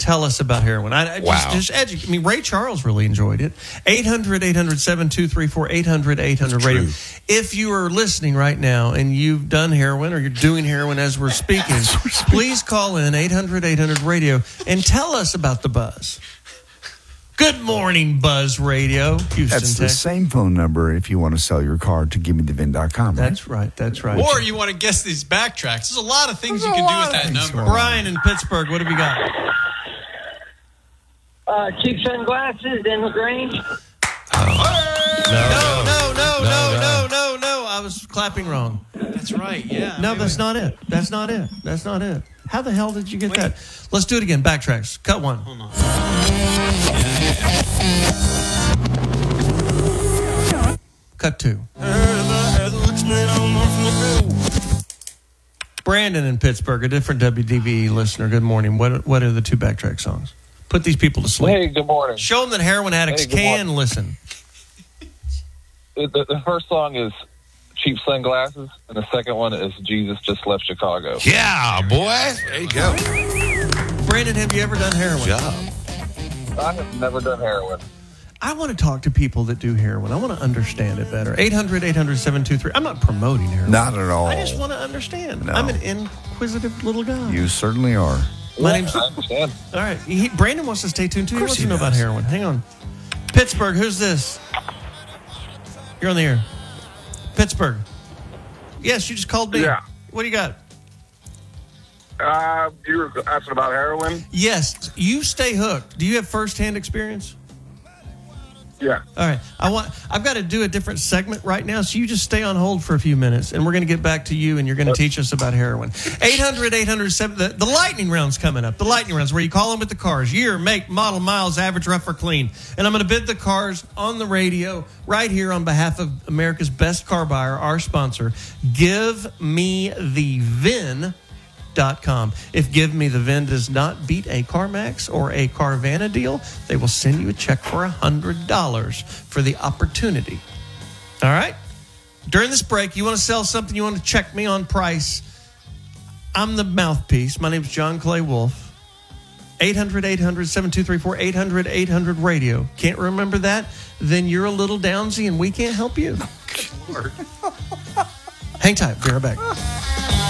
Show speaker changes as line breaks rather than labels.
tell us about heroin. Just educate. I mean, Ray Charles really enjoyed it. 800-800-7234, 800-800-RADIO. If you are listening right now and you've done heroin or you're doing heroin as we're speaking, please call in 800-800-RADIO and tell us about the buzz. Good morning, Buzz Radio, Houston,
That's the
Texas.
same phone number if you want to sell your car to GiveMeTheVin.com.
That's right. That's right.
Or you want to guess these backtracks. There's a lot of things you can do with that number.
Brian in Pittsburgh, what have we got?
Cheap sunglasses in LaGrange.
No. I was clapping wrong.
That's right, yeah.
No, that's not it. That's not it. How the hell did you get that? Let's do it again. Backtracks. Cut one.
Hold on.
Cut two. Brandon in Pittsburgh, a different WDVE listener. Good morning. What are the two backtrack songs? Put these people to sleep.
Hey, good morning.
Show them that heroin addicts can listen.
The first song is Cheap Sunglasses, and the second one is Jesus Just Left Chicago.
Yeah, boy. There you go.
Brandon, have you ever done heroin?
Good job.
I have never done heroin.
I want to talk to people that do heroin. I want to understand it better. 800-800-723. I'm not promoting heroin.
Not at all.
I just want to understand.
No.
I'm an inquisitive little guy.
You certainly are.
My name's...
I understand.
All right. Brandon wants to stay tuned, too. He wants
he
to know about
does.
heroin. Hang on. Pittsburgh, who's this? You're on the air. Pittsburgh. Yes, you just called me.
Yeah.
What do you got?
You were asking about heroin?
Yes. You stay hooked. Do you have firsthand experience?
Yeah.
All right. I've got to do a different segment right now, so you just stay on hold for a few minutes, and we're going to get back to you, and you're going to teach us about heroin. 800-800-7... The lightning round's coming up. The lightning round's where you call in with the cars. Year, make, model, miles, average, rough, or clean. And I'm going to bid the cars on the radio right here on behalf of America's best car buyer, our sponsor, GiveMeTheVin.com. If Give Me the VIN does not beat a CarMax or a Carvana deal, they will send you a check for $100 for the opportunity. All right? During this break, you want to sell something, you want to check me on price, I'm the mouthpiece. My name's John Clay Wolf. 800-800-7234, 800-800-RADIO. Can't remember that? Then you're a little downsy and we can't help you. Hang tight. Be right back.